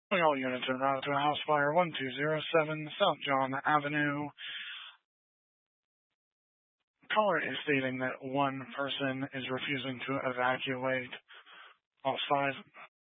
All units en route to House Fire 1207 South John Avenue. Caller is stating that one person is refusing to evacuate. All 5